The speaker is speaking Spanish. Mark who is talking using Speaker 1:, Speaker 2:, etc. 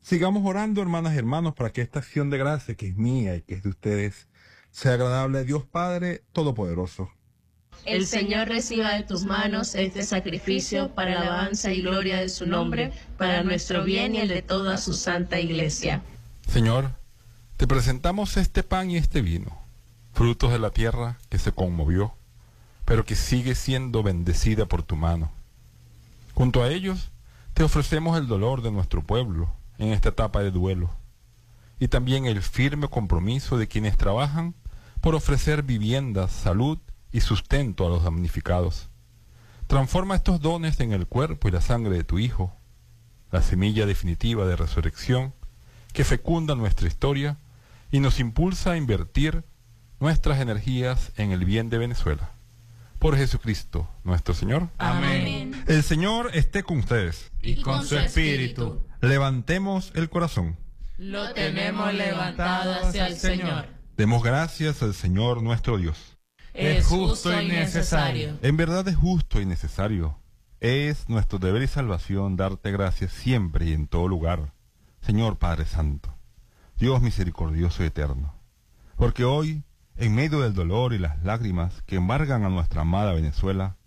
Speaker 1: Sigamos orando, hermanas y hermanos, para que esta acción de gracia, que es mía y que es de ustedes, sea agradable a Dios Padre Todopoderoso.
Speaker 2: El Señor reciba de tus manos este sacrificio para alabanza y gloria de su nombre, para nuestro bien y el de toda su santa Iglesia.
Speaker 1: Señor, te presentamos este pan y este vino, frutos de la tierra que se conmovió, pero que sigue siendo bendecida por tu mano. Junto a ellos, te ofrecemos el dolor de nuestro pueblo en esta etapa de duelo, y también el firme compromiso de quienes trabajan por ofrecer viviendas, salud y sustento a los damnificados. Transforma estos dones en el cuerpo y la sangre de tu Hijo, la semilla definitiva de resurrección que fecunda nuestra historia y nos impulsa a invertir nuestras energías en el bien de Venezuela. Por Jesucristo, nuestro Señor.
Speaker 2: Amén.
Speaker 1: El Señor esté con ustedes.
Speaker 2: Y con su espíritu.
Speaker 1: Levantemos el corazón.
Speaker 2: Lo tenemos levantado hacia el Señor.
Speaker 1: Demos gracias al Señor nuestro Dios.
Speaker 2: Es justo y necesario.
Speaker 1: En verdad es justo y necesario. Es nuestro deber y salvación darte gracias siempre y en todo lugar, Señor Padre Santo, Dios misericordioso y eterno. Porque hoy, en medio del dolor y las lágrimas que embargan a nuestra amada Venezuela,